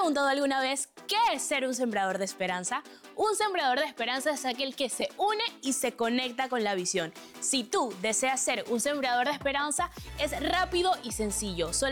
preguntado alguna vez qué es ser un sembrador de esperanza? Un sembrador de esperanza es aquel que se une y se conecta con la visión. Si tú deseas ser un sembrador de esperanza, es rápido y sencillo.